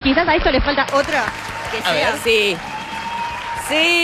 quizás a esto le falta otra que A sea. ver, sí. ¡Sí!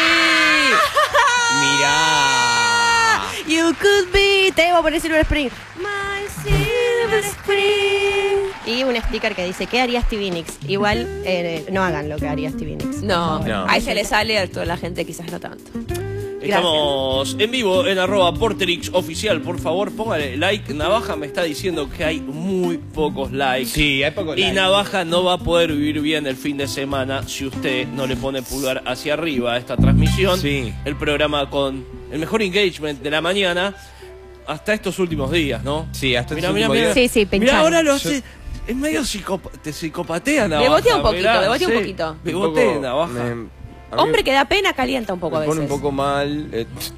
Mirá. You could be. Te voy a poner Silver Spring. My Silver Spring. Y un sticker que dice, ¿qué haría Stevie Nicks? Igual no hagan lo que haría Stevie Nicks. No, No. a ella le sale, a toda la gente quizás no tanto. Estamos en vivo en @Porterix oficial. Por favor, póngale like. Navaja me está diciendo que hay muy pocos likes. Sí, hay pocos Y likes. Navaja no va a poder vivir bien el fin de semana si usted no le pone pulgar hacia arriba a esta transmisión. Sí. El programa con el mejor engagement de la mañana hasta estos últimos días, ¿no? Sí, hasta Mirá, estos mirá, últimos mirá. días. Sí, Mirá, pinchalo. ahora lo hace. Es medio te psicopatea, Navaja. Bebotea un poquito, mirá, bebotea un sí. poquito. Bebotea, Un poco, Navaja. a mí Hombre que da pena calienta un poco a me veces. pone un poco mal.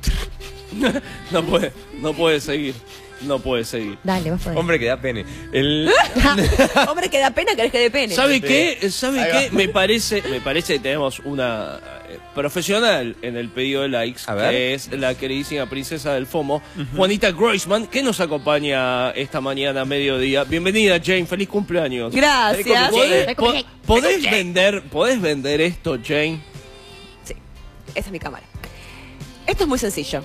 No puede seguir. No puede seguir. Dale, vos podés. Hombre que da pene. El... Hombre que da pena, querés que dé pene. ¿Sabe qué? ¿Sabe Ahí qué? va. Me parece que tenemos una profesional en el pedido de likes, A ver. que es la queridísima princesa del FOMO, Juanita Groisman, que nos acompaña esta mañana a mediodía. Bienvenida, Jane, feliz cumpleaños. Gracias. ¿Podés vender esto, Jane? Sí, esa es mi cámara. Esto es muy sencillo.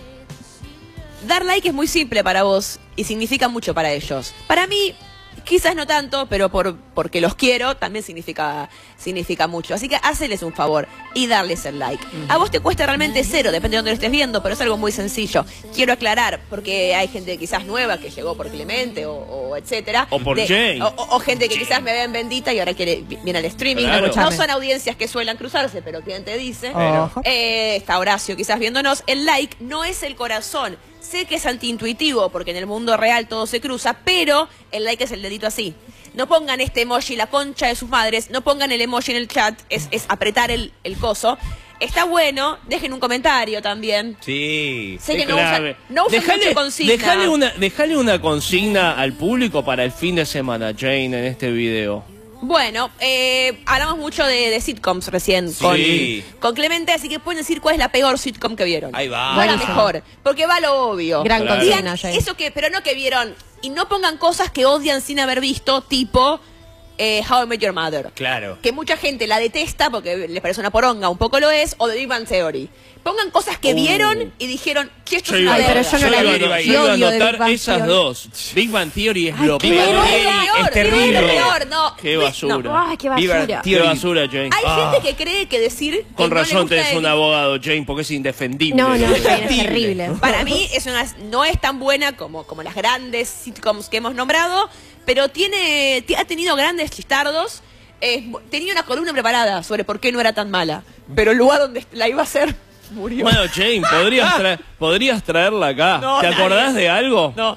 Dar like es muy simple para vos y significa mucho para ellos. Para mí, quizás no tanto, pero porque los quiero, también significa mucho. Así que haceles un favor y darles el like. A vos te cuesta realmente cero, depende de dónde lo estés viendo, pero es algo muy sencillo. Quiero aclarar, porque hay gente quizás nueva que llegó por Clemente o etcétera. O por Jane. O gente que quizás me ve en Bendita y ahora viene al streaming. Claro. No son audiencias que suelen cruzarse, pero ¿quién te dice? Ojo. Está Horacio quizás viéndonos. El like no es el corazón. Sé que es antiintuitivo porque en el mundo real todo se cruza, pero el like es el dedito así. No pongan este emoji, la concha de sus madres, no pongan el emoji en el chat, es apretar el coso. Está bueno, dejen un comentario también. Sí. Sé que Clave. no usan mucho consigna. Dejale una consigna al público para el fin de semana, Jane, en este video. Bueno, hablamos mucho de sitcoms recién Sí. con Clemente, así que pueden decir cuál es la peor sitcom que vieron. Ahí va. No la Buenísimo. mejor, porque va lo obvio. Gran Claro. consigna, Digan Jane. eso pero no que vieron. Y no pongan cosas que odian sin haber visto, tipo How I Met Your Mother. Claro. Que mucha gente la detesta porque les parece una poronga, un poco lo es, o The Big Bang Theory. Pongan cosas que vieron y dijeron que esto es una pero verga. yo no la vi. Yo Y iba a odio The Big anotar Bang esas Theory. dos. Big Bang Theory es lo qué peor. vergüenza. Es terrible. lo peor, no. Qué basura. No. Ay, qué Viva basura. Qué basura, Jane. Hay gente que cree que decir que Con no le razón gusta tenés The un Big- abogado, Jane, porque es indefendible. No, Jane, es terrible. Para mí no es tan buena como las grandes sitcoms que hemos nombrado, pero ha tenido grandes chistardos. Tenía una columna preparada sobre por qué no era tan mala, pero el lugar donde la iba a hacer murió. Bueno, Jane, podrías traerla acá. No, ¿Te nadie. acordás de algo? No,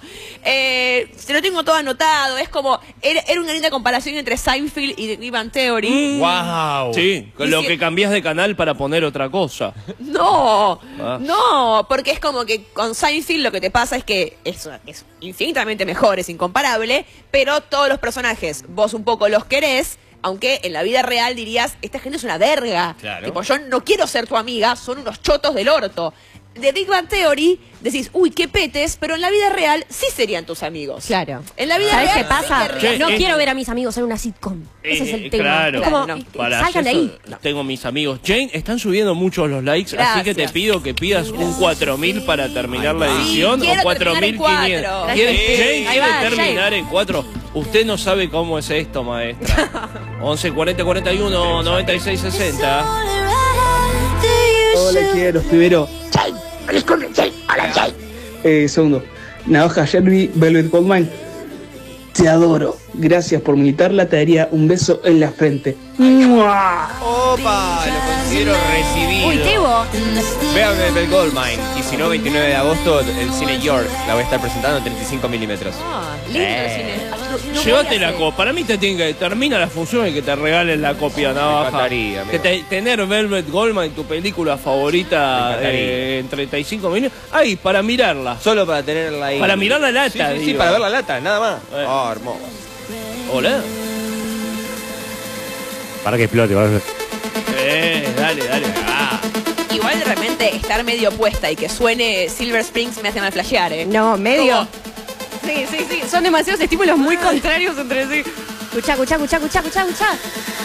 se lo tengo todo anotado. Es como era una linda comparación entre Seinfeld y The Big Bang Theory. Wow. Sí, con lo que cambiás de canal para poner otra cosa. No, Ah. no, porque es como que con Seinfeld lo que te pasa es que es infinitamente mejor, es incomparable, pero todos los personajes vos un poco los querés, aunque en la vida real dirías, esta gente es una verga. Claro. Tipo, yo no quiero ser tu amiga, son unos chotos del orto. De Big Bang Theory decís, uy, qué petes, pero en la vida real sí serían tus amigos. Claro. En la vida ¿Sabes real qué pasa? sí querrías. No Che, quiero ver a mis amigos en una sitcom. Ese es el tema. Claro, Como, no. para salgan de eso ahí. tengo mis amigos. Jane, están subiendo muchos los likes, así que te Gracias. pido que pidas un 4000 para terminar la edición, quiero o 4500. terminar en 4. Jane Ahí quiere va, terminar en 4. Usted no sabe cómo es esto, maestra. 11 40 41 96 60. Hola chicos, primero. Segundo, Navaja Jeremy Velvet Goldmine. Te adoro. Gracias por militarla. Te daría un beso en la frente. ¡Mua! Opa, lo considero recibido. Uy, Tebo. Vean el Goldmine. Y si no, 29 de agosto, el Cine York la voy a estar presentando en 35 milímetros. Ah, lindo el cine. No Llévate voy a la hacer. copia. Para mí te tiene que termina la función y que te regalen la copia, Navaja. encantaría, Que tener Velvet Goldmine, tu película favorita, Me encantaría. en 35 minutos. Ahí, para mirarla. Solo para tenerla ahí. Para mirar la lata, Sí, sí, sí, digo. para ver la lata, nada más. Eh. Hermoso. Hola. Para que explote, ¿vale? Dale. Ah. Igual de repente estar medio puesta y que suene Silver Springs me hace mal flashear, ¿eh? No, medio. Como- Sí. Son demasiados estímulos muy contrarios entre sí. Escuchá.